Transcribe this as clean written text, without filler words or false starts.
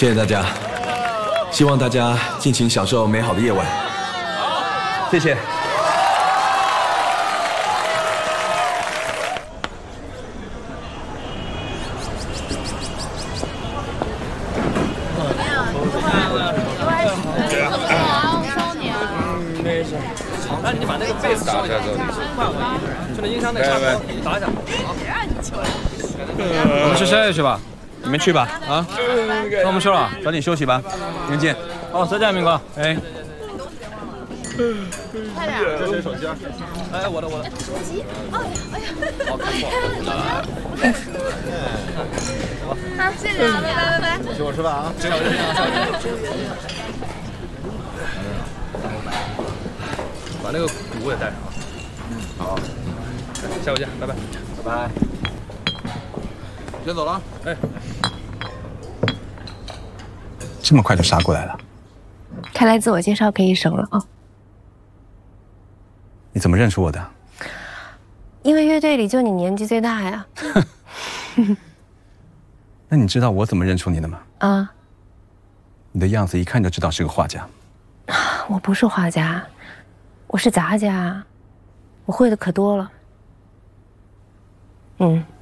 谢谢大家，希望大家尽情享受美好的夜晚。谢谢。 那你把那个贝斯打一下，就那音箱那个打一下。我们吃宵夜去吧， 你们去吧。啊， 那我们去了， 早点休息吧，明天见。 好，再见，明哥。 哎。 快点！ 这谁手机啊？哎，我的。 手机？哎呀！ 好，看错了。 好，谢谢啊，拜拜。 请我吃饭啊！这样。把那个鼓也带上啊。好，下回见，拜拜。 拜拜。 先走了。哎。 这么快就杀过来了？ 看来自我介绍可以省了啊。 你怎么认出我的？ 因为乐队里就你年纪最大呀。 那你知道我怎么认出你的吗？ 啊。 你的样子一看就知道是个画家。 我不是画家。我是杂家，我会的可多了。